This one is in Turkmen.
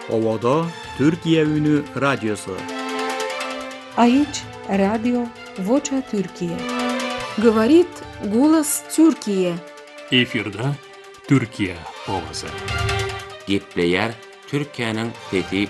Ovada Türkiye Ünü Radyosu. Aici, Radio Vocea Türkiye. Говорит голос Türkiye. Efirde Türkiye ovası. Gepleyer Türkiye'nin fethi